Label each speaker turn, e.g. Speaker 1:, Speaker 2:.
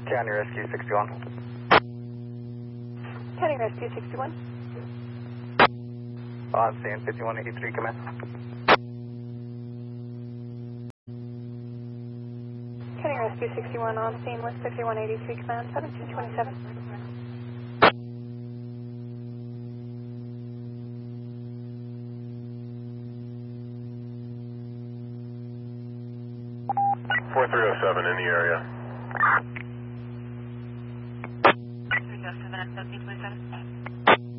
Speaker 1: County Rescue 61.
Speaker 2: County Rescue 61.
Speaker 1: I'm seeing 5183, come in.
Speaker 2: County Rescue 61 on scene with 5183, command 7227.
Speaker 3: 4307 in the area.
Speaker 2: 307 at 7227.